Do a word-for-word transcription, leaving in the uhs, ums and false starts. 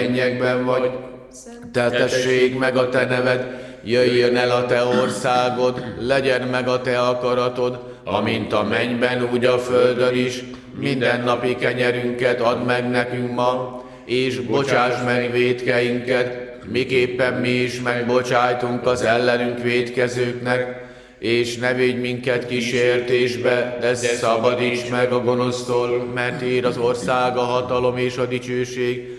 mennyekben vagy, teltessék meg a te neved, jöjjön el a te országod, legyen meg a te akaratod, amint a mennyben, úgy a földön is. Mindennapi kenyerünket add meg nekünk ma, és bocsáss meg vétkeinket, miképpen mi is megbocsájtunk az ellenünk vétkezőknek, és ne védj minket kísértésbe, de szabadíts meg a gonosztól, mert ér az ország, a hatalom és a dicsőség